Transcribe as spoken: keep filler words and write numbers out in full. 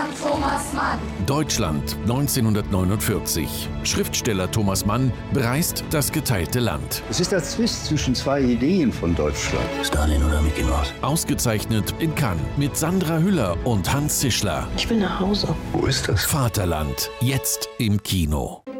von Thomas Mann. Deutschland neunzehnhundertneunundvierzig. Schriftsteller Thomas Mann bereist das geteilte Land. Es ist der Zwist zwischen zwei Ideen von Deutschland. Stalin oder Mickey Mouse? Ausgezeichnet in Cannes mit Sandra Hüller und Hans Zischler. Ich will nach Hause. Wo ist das? Vaterland, jetzt im Kino.